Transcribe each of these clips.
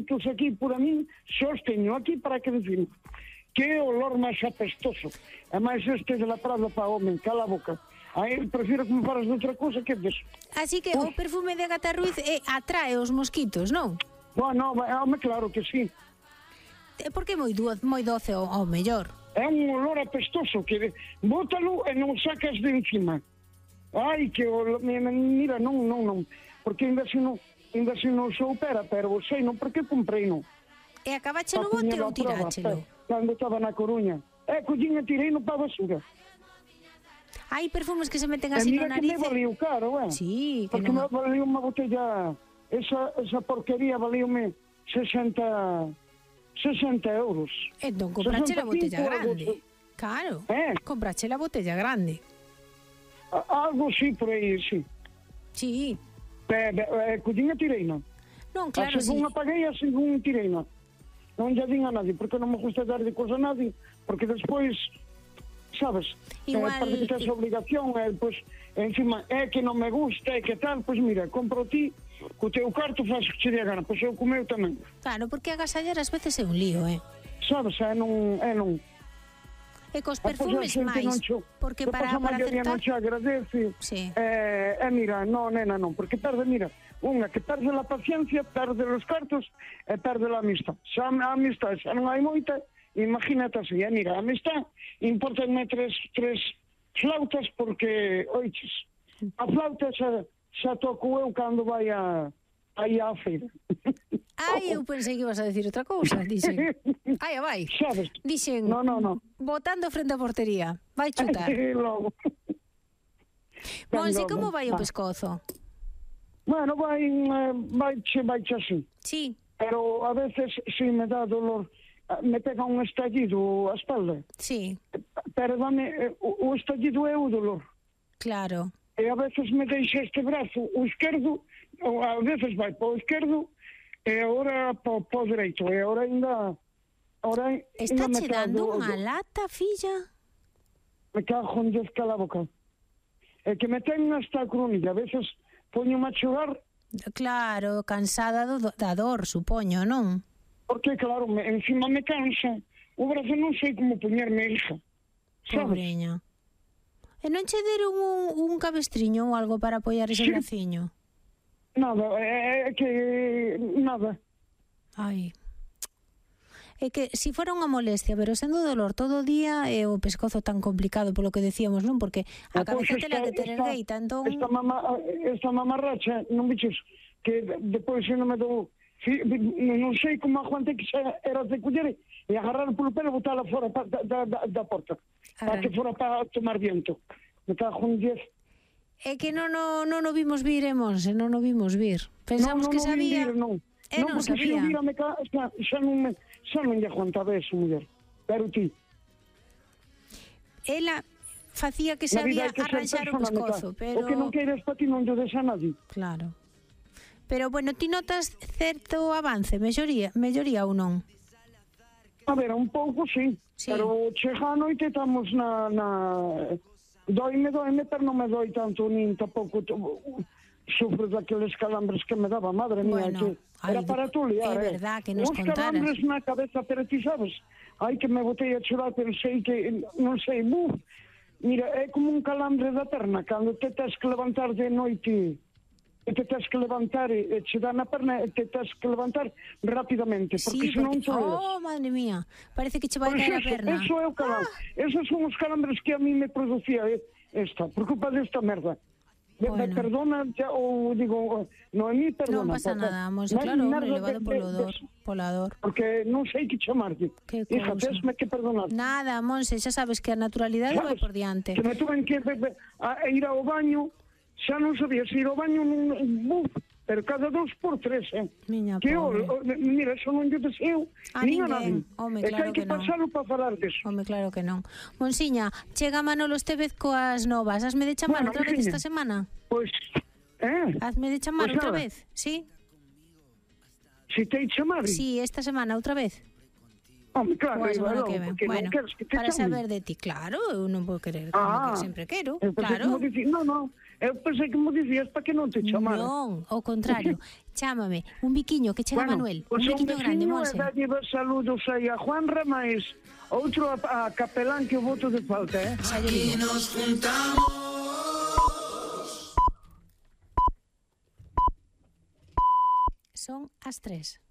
mosquitos aquí por a min, xos teño aquí para que decir que olor máis apestoso. E máis este de la Prada para home, cala a boca. A él prefiro que me faras de outra cousa que des. Así que o perfume de Agatha Ruiz atrae os mosquitos, non? Bueno, home, claro que sí. Porque moi doce ao mellor. É un olor apestoso que bótalo e non sacas de encima. Ai, que mira, non. Porque ainda se non soupera, pero sei non porque comprei non. E acabache no bote ou tiráchelo? Cando estaba na Coruña. Collín e tirei no pa basura. Hai perfumes que se meten así no nariz. Mira que me valiu caro, Sí, que porque non... me valiu unha botella, esa porquería valiume 60 euros. Entón, comprache la botella grande. Claro, comprache la botella grande. Algo sí, por aí, sí. Sí. Collín e tirei, non? Non, claro, sí. Según apaguei, según tirei, non? Non lle din a nadie, porque non me gusta dar de cosa a nadie, porque despois, sabes, parece que tens obligación, pois, encima, que non me gusta, que tal, pois mira, compro ti, co teu carto faz que che dé a gana, pois eu comeu tamén. Claro, porque agasallar ás veces é un lío, Sabes, non... E cos perfumes máis, porque para acertar... A maioría non che agradece. Sí. Mira, non, nena, non, porque perde, mira, unha que perde a paciencia, perde os cartos e perde a amistad. Xa a amistad xa non hai moita, imagínate así, mira, a amistad importanme tres flautas porque, oiches, a flauta xa toco eu cando vai aí á feira. Ai, eu pensei que ibas a decir outra cousa, dixen. Ai, vai. Sabes? Dixen, no. botando frente á portería. Vai chutar. Logo. Monse, como vai o pescozo? Bueno, vai así. Sí. Pero a veces si me dá dolor, me pega un estallido a espalda. Sí. Pero dame, o estallido é o dolor. Claro. E a veces me deixa este brazo, o esquerdo, a veces vai para o esquerdo, e agora para o dereito, e agora ainda... Está che dando unha lata, filla? Me cago en Dios, cala a boca. É que me ten hasta a cronilla, a veces poño a chorar. Claro, cansada da dor, supoño, non? Porque, claro, encima me cansa. O brazo non sei como poñerme, hija. Pobreña. E non che deron un cabestriño ou algo para apoiar ese braciño? Nada, é que... nada. Ai... É que se fora unha molestia, pero sendo dolor todo o día é o pescozo tan complicado polo que decíamos, non? Porque a cabeza tela que ter ergueita, entón... Esta mamarracha, non bichos, que depois non me dou... Non sei como aguante que xa era de coller e agarrar polo pelo e botala fora da porta. Para que fora para tomar viento. Me cago en 10. É que non o vimos vir, Monse, non o vimos vir. Pensamos que sabía... Non, porque se o vira xa non lle aguantaba eso, muller. Pero ti. Ela facía que sabía arranxar o pescozo, pero... O que non queres para ti non lle des a nadie. Claro. Pero, bueno, ti notas certo avance, melloría ou non? A ver, un pouco, sí. Pero chega a noite estamos na... Doime, pero non me doi tanto, nin tampouco... Sufro daqueles calambres que me daba, madre mía, que era para tu liar, é verdad que nos contaras. Os calambres na cabeza, pero ti sabes, ai que me botei a chorar, pensei que, non sei, mira, é como un calambre da perna, cando te tens que levantar de noite, e te tens que levantar, e te dá na perna, e te tens que levantar rapidamente, porque senón te leas. Oh, madre mía, parece que che vai caer a perna. Eso é o calambre, esos son os calambres que a mí me producía esta, por culpa desta merda. Bueno. Perdona, ou digo, Noemí, perdona. Non pasa nada, Monse, claro, hombre, levado pola dor. Porque non sei que chamarte. Hija, tesme que perdonar. Nada, Monse, xa sabes que a naturalidade vai por diante. Se me tuven que ir ao baño, xa non sabía se ir ao baño, pero cada 2 por 3, Miña que pobre. Mira, eso non lle deseo nin a nadie. Home, claro que non. É que hai que pasalo para falar deso. Home, claro que non. Monsiña, chega Manolo Estevez coas novas. Hasme de chamar outra vez esta semana? Pois, Hasme de chamar outra vez, sí? Si te hai chamado? Sí, esta semana outra vez. Home, claro, bueno, para saber de ti, claro, eu non vou querer como que sempre quero, claro. Eu pensei que me dicías para que non te chamara. Non, ao contrario, chámame, un biquiño que chega Manuel, un biquiño grande, Monse. Bueno, saludos aí a Juan Ramais, outro a capelán que o voto de falta, Aquí nos juntamos. Son as 3.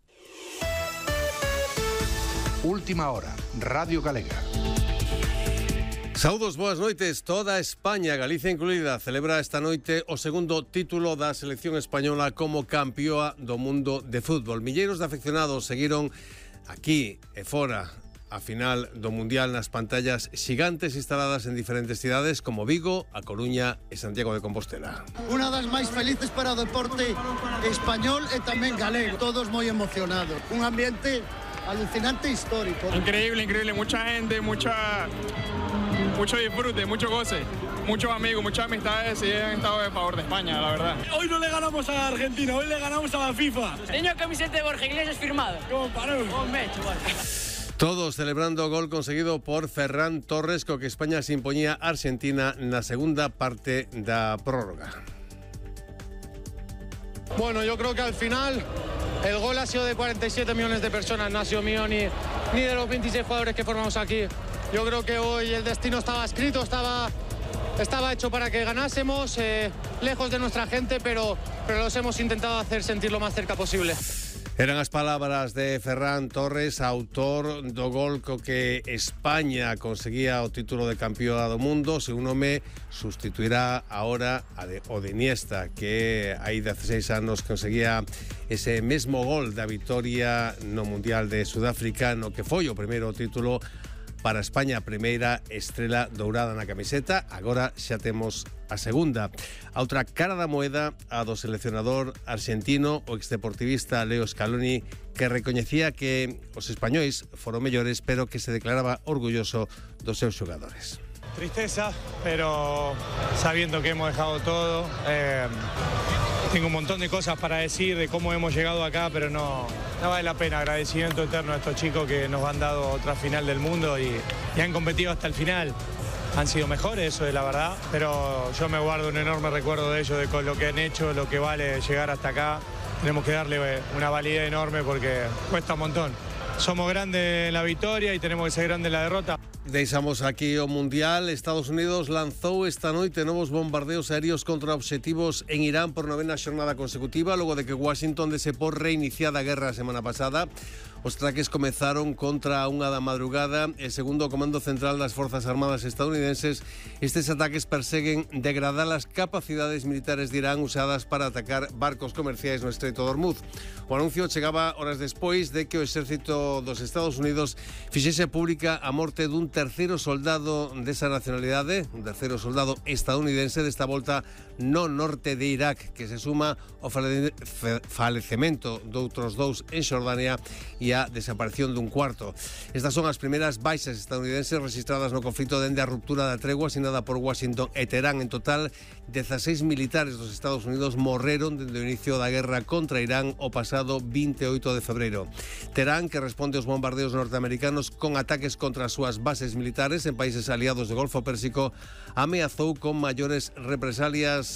Última hora, Radio Galega. Saúdos, boas noites. Toda España, Galicia incluída, celebra esta noite o segundo título da selección española como campeoa do mundo de fútbol. Milleiros de afeccionados seguiron aquí e fora a final do Mundial nas pantallas xigantes instaladas en diferentes cidades como Vigo, A Coruña e Santiago de Compostela. Unha das máis felices para o deporte español e tamén galego. Todos moi emocionados. Un ambiente alucinante histórico. Increíble, mucha gente, mucho disfrute, mucho goce, muchos amigos, muchas amistades y han estado a favor de España, la verdad. Hoy no le ganamos a Argentina, hoy le ganamos a la FIFA. Teño camiseta de Borja Iglesias firmada. ¿Cómo paró? Todos celebrando o gol conseguido por Ferran Torres, co que España se impoñía a Argentina na segunda parte da prórroga. Bueno, yo creo que al final el gol ha sido de 47 millones de personas, no ha sido mío ni de los 26 jugadores que formamos aquí. Yo creo que hoy el destino estaba escrito, estaba hecho para que ganásemos, lejos de nuestra gente, pero los hemos intentado hacer sentir lo más cerca posible. Eran as palabras de Ferran Torres, autor do gol co que España conseguía o título de campeoa do mundo. Según home, sustituirá ahora o de Iniesta, que hai 16 anos conseguía ese mesmo gol da vitoria no Mundial de Sudáfrica, no que foi o primeiro título para España, a primeira estrela dourada na camiseta. Agora xa temos a segunda. A outra cara da moeda, a do seleccionador argentino, o exdeportivista Leo Scaloni, que recoñecía que os españois foron mellores, pero que se declaraba orgulloso dos seus xogadores. Tristeza, pero sabiendo que hemos dejado todo. Tengo un montón de cosas para decir de cómo hemos llegado acá, pero no vale la pena. Agradecimiento eterno a estos chicos que nos han dado otra final del mundo y han competido hasta el final. Han sido mejores, eso es la verdad, pero yo me guardo un enorme recuerdo de ellos, de con lo que han hecho, lo que vale llegar hasta acá. Tenemos que darle una validez enorme porque cuesta un montón. Somos grandes en la victoria y tenemos que ser grandes en la derrota. Deixamos aquí o Mundial. Estados Unidos lanzou esta noite novos bombardeos aéreos contra obxectivos en Irán por 9ª xornada consecutiva, logo de que Washington dese por reiniciada a guerra a semana pasada. Os traques comezaron contra a 1 da madrugada e, segundo o Comando Central das Forzas Armadas estadounidenses, estes ataques perseguen degradar as capacidades militares de Irán usadas para atacar barcos comerciais no Estreito de Hormuz. O anuncio chegaba horas despois de que o exército dos Estados Unidos fixese pública a morte dun terceiro soldado desa nacionalidade, un terceiro soldado estadounidense, desta volta no norte de Irak, que se suma ao falecemento doutros dous en Xordania e a desaparición dun cuarto. Estas son as primeiras baixas estadounidenses registradas no conflito dende a ruptura da tregua asinada por Washington e Teherán. En total, 16 militares dos Estados Unidos morreron dende o inicio da guerra contra Irán o pasado 28 de febreiro. Teherán, que responde aos bombardeos norteamericanos con ataques contra as súas bases militares en países aliados do Golfo Pérsico, ameazou con maiores represalias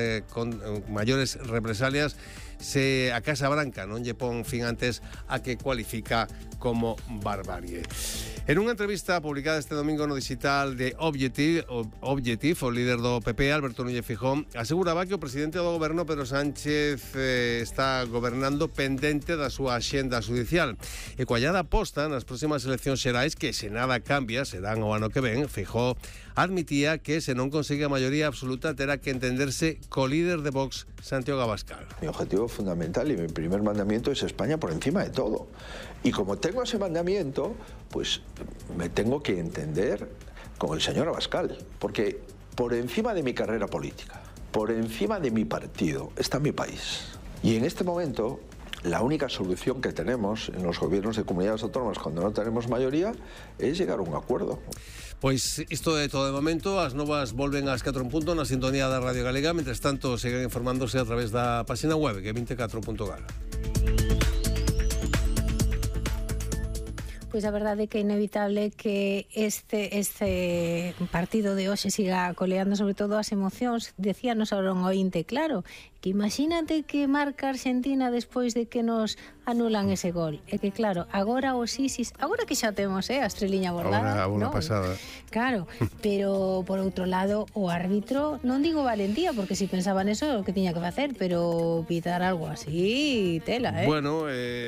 se a Casa Branca non lle pon fin antes a que cualifica como barbarie. En unha entrevista publicada este domingo no digital de Objective, o líder do PP, Alberto Núñez Feijóo, aseguraba que o presidente do goberno, Pedro Sánchez, está gobernando pendente da súa axenda judicial. E coa allada posta nas próximas eleccións xerais, que se nada cambia, serán o ano que ven, Feijóo admitía que se non consigue a maioría absoluta terá que entenderse co líder de Vox, Santiago Abascal. Mi objetivo fundamental y mi primer mandamiento es España por encima de todo. Y como tengo ese mandamiento, pues me tengo que entender con el señor Abascal, porque por encima de mi carrera política, por encima de mi partido, está mi país. Y en este momento, la única solución que tenemos en los gobiernos de comunidades autónomas cuando no tenemos mayoría es llegar a un acuerdo. Pois isto é todo de momento. As novas volven ás 4 en punto na sintonía da Radio Galega. Mentres tanto, sigan informándose a través da página web, que é 24.gal. Pois a verdade é que é inevitable que este partido de hoxe siga coleando sobre todo as emocións. Decíanos ahora un ointe, claro, que imagínate que marca Argentina despois de que nos anulan ese gol. É que claro, agora os ISIS, agora que xa temos a estreliña bordada, agora ¿no? pasada. Claro, pero por outro lado o árbitro, non digo valentía, porque si pensaba neso o que tiña que facer, pero pitar algo así, tela, Bueno,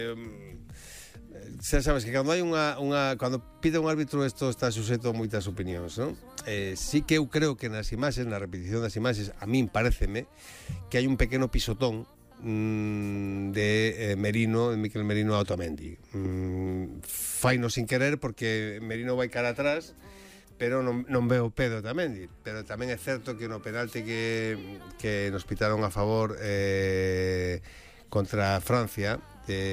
xa sabes que cando hai cando pide un árbitro isto está suxeito a moitas opinións, non? Sí que eu creo que nas imaxes, na repetición das imaxes, a min paréceme que hai un pequeno pisotón de Mikel Merino a Otamendi. Faino sin querer porque Merino vai cara atrás, pero non veo o pé de Otamendi. Pero tamén é certo que no penalti que nos pitaron a favor contra Francia,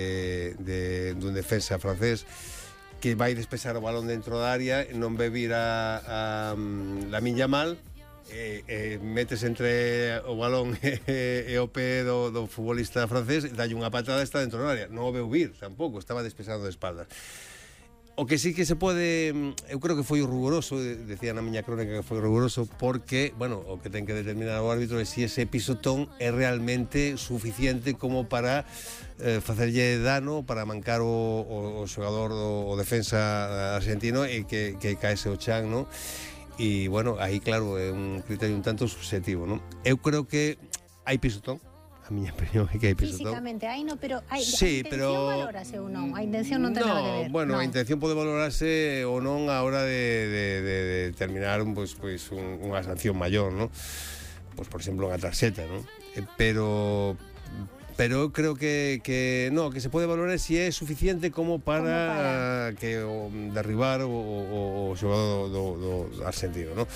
dun defensa francés, que vai despexar o balón dentro da área, non ve vir a Lamine Yamal, metes entre o balón e o pé do futbolista francés, dalle unha patada, está dentro da área. Non o veu vir tampouco, estaba despexando de espaldas. O que sí que se pode, eu creo que foi riguroso, decía na miña crónica que foi riguroso, porque, bueno, o que ten que determinar o árbitro é se ese pisotón é realmente suficiente como para facerlle dano, para mancar o xogador o defensa argentino e que caese o chan, non? E, bueno, aí, claro, é un criterio un tanto subjetivo, non? Eu creo que hai pisotón. A miña opinión é que hai pisotón. Físicamente hai, no, pero hai, sí, a intención pero valórase ou non? A intención non ten nada que ver. Bueno, a intención pode valorarse ou non a hora de terminar unha sanción maior, ¿no? Pues, por exemplo, unha tarxeta, ¿no? Pero eu creo que se pode valorar se é suficiente como para que derribar o xogador do argentino, ¿no?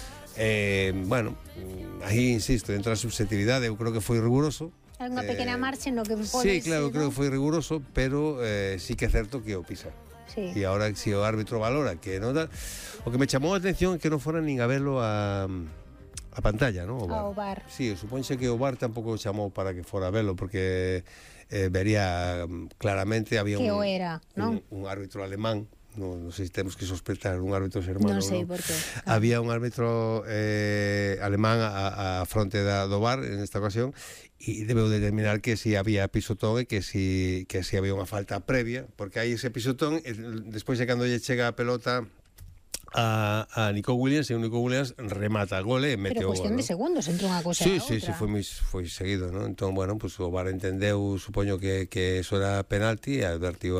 Bueno, aí insisto, entra a subjetividade, eu creo que foi riguroso. Hai unha pequena marxe no que pode Sí, claro, creo que foi riguroso, pero sí que é certo que o pisa. Sí. E agora, se o árbitro valora que non dá, o que me chamou a atención é que non fora nin a verlo a pantalla, ¿no? Ao VAR. Sí, supónse que o VAR tampouco chamou para que fora a verlo, porque vería claramente había que o era, non? Un árbitro alemán. Non sei se temos que sospechar un árbitro xermano. Non sei por qué. Había un árbitro alemán a fronte do VAR en esta ocasión e debeu determinar que si había pisotón e que si había unha falta previa, porque hai ese pisotón despois de cando lle chega a pelota a Nico Williams, e o Nico Williams remata gol e mete o gol. Pero cuestión de segundos entre unha cosa e outra. Sí, foi seguido, ¿no? Entón, bueno, pues o VAR entendeu, supoño que eso era penalti e advertiu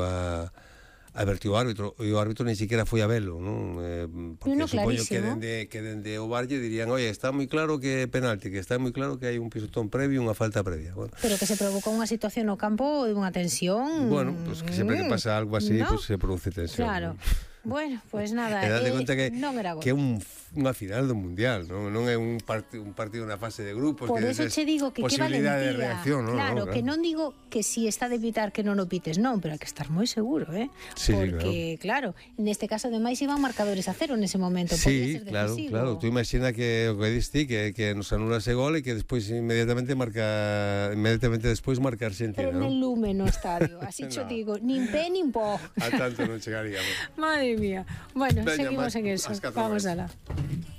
o árbitro, e o árbitro ni siquiera foi a velo, non? Porque supoño que dende o VAR lle dirían, oye, está moi claro que é penalti, que está moi claro que hai un pisotón previo e unha falta previa. Bueno. Pero que se provocou unha situación no campo de unha tensión. Bueno, pues que sempre que pasa algo así, pues se produce tensión. Claro. ¿No? Bueno, pues nada, date conta que é unha final do Mundial, non é un partido na fase de grupos. Por eso che digo que que valentía de reacción, ¿no? Claro, que non digo que si está de pitar que non o pites, non, pero hai que estar moi seguro, Sí, porque, claro, neste caso ademais iban marcadores a cero nese momento. Sí, claro, tú imagina que o que diste que nos anula ese gol e que despois inmediatamente despois marca Argentina, pero en el lume no estadio, así cho digo, nin pé nin pó. A tanto non chegaríamos. Madre mía. Bueno, seguimos en eso. Vamos a la.